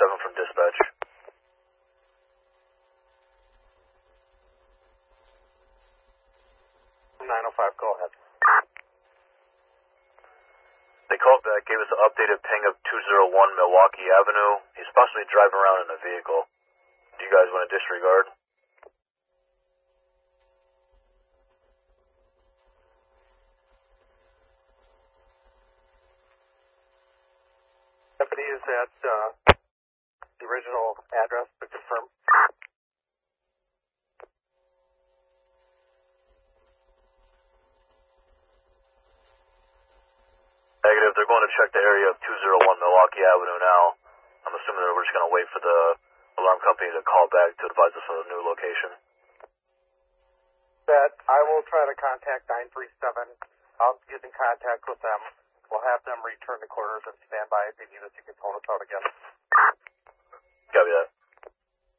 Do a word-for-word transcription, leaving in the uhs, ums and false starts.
seven from dispatch. nine oh five, go ahead. They called back, gave us an updated ping of two oh one Milwaukee Avenue. He's possibly driving around in a vehicle. Do you guys want to disregard? Deputy, is that uh, the original address to confirm? Negative. They're going to check the area of two oh one Milwaukee Avenue now. I'm assuming that we're just going to wait for the alarm company to call back to advise us of the new location. That I will try to contact nine three seven. I'll get in contact with them. We'll have them return to quarters and stand by if they need us. You can phone us out again.